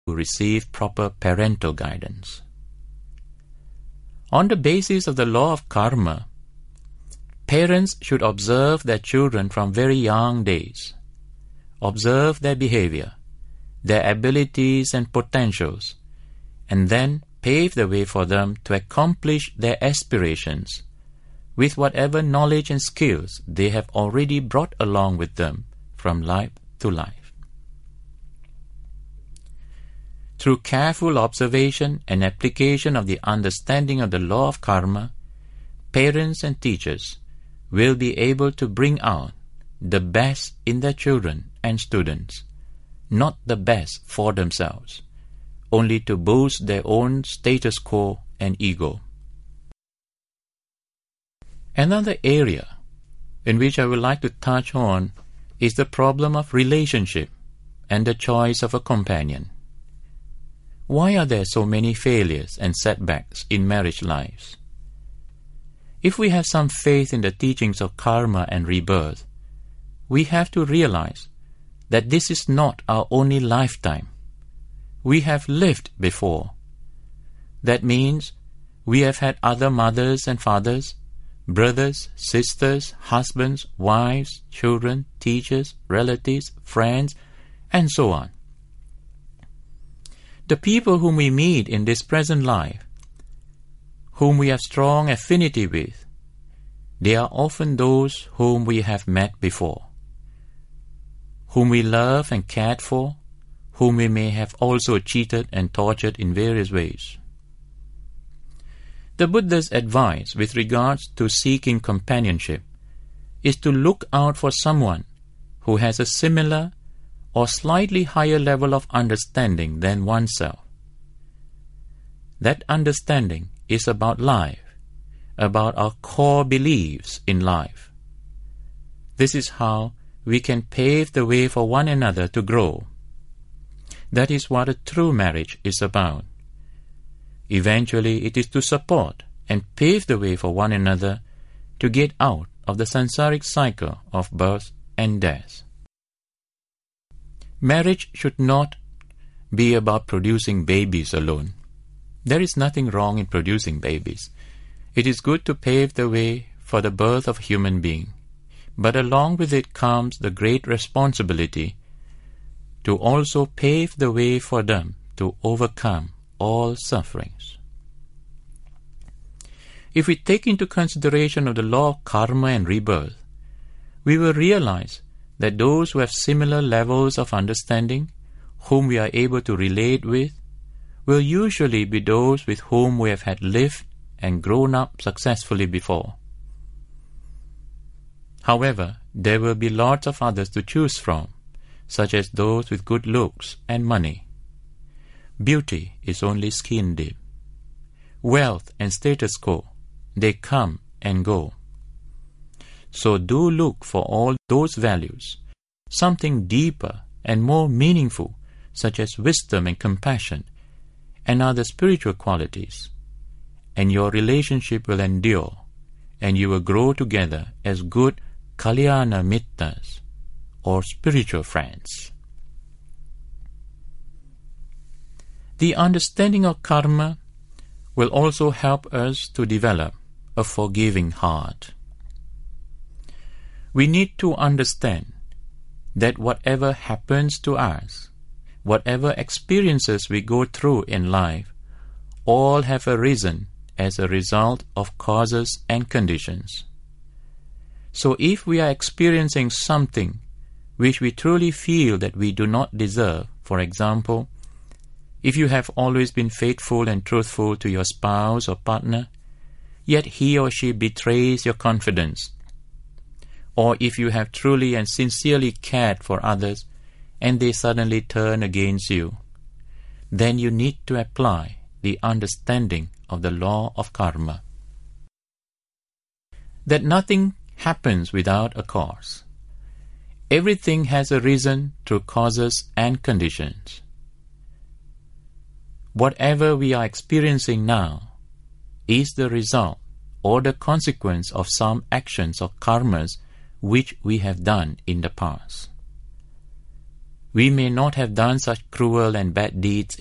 to receive proper parental guidance. On the basis of the law of karma, parents should observe their children from very young days, observe their behavior, their abilities and potentials, and then pave the way for them to accomplish their aspirations with whatever knowledge and skills they have already brought along with them from life to life. Through careful observation and application of the understanding of the law of karma, parents and teachers will be able to bring out the best in their children and students, not the best for themselves, only to boost their own status quo and ego. Another area in which I would like to touch on is the problem of relationship and the choice of a companion. Why are there so many failures and setbacks in marriage lives? If we have some faith in the teachings of karma and rebirth, we have to realize that this is not our only lifetime. We have lived before. That means we have had other mothers and fathers, brothers, sisters, husbands, wives, children, teachers, relatives, friends, and so on. The people whom we meet in this present life, whom we have strong affinity with, they are often those whom we have met before, whom we love and cared for, whom we may have also cheated and tortured in various ways. The Buddha's advice with regards to seeking companionship is to look out for someone who has a similar or slightly higher level of understanding than oneself. That understanding is about life, about our core beliefs in life. This is how we can pave the way for one another to grow. That is what a true marriage is about. Eventually, it is to support and pave the way for one another to get out of the samsaric cycle of birth and death. Marriage should not be about producing babies alone. There is nothing wrong in producing babies. It is good to pave the way for the birth of a human being, but along with it comes the great responsibility to also pave the way for them to overcome all sufferings. If we take into consideration of the law of karma and rebirth, we will realize that those who have similar levels of understanding, whom we are able to relate with, will usually be those with whom we have had lived and grown up successfully before. However, there will be lots of others to choose from, such as those with good looks and money. Beauty is only skin deep. Wealth and status quo, they come and go. So do look for all those values, something deeper and more meaningful, such as wisdom and compassion, and other spiritual qualities, and your relationship will endure, and you will grow together as good kalyana mittas, or spiritual friends. The understanding of karma will also help us to develop a forgiving heart. We need to understand that whatever happens to us, whatever experiences we go through in life, all have arisen as a result of causes and conditions. So if we are experiencing something which we truly feel that we do not deserve, for example, if you have always been faithful and truthful to your spouse or partner, yet he or she betrays your confidence, or if you have truly and sincerely cared for others and they suddenly turn against you, then you need to apply the understanding of the law of karma. That nothing happens without a cause. Everything has arisen through causes and conditions. Whatever we are experiencing now is the result or the consequence of some actions or karmas which we have done in the past. We may not have done such cruel and bad deeds